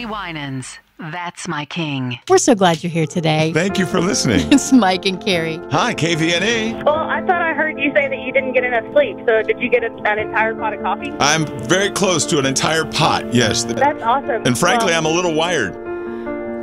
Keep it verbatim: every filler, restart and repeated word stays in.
Carrie Winans. That's my king. We're so glad you're here today. Thank you for listening. It's Mike and Carrie. Hi, K V N A. Well, I thought I heard you say that you didn't get enough sleep. So did you get a, an entire pot of coffee? I'm very close to an entire pot, yes. That's awesome. And frankly, well, I'm a little wired.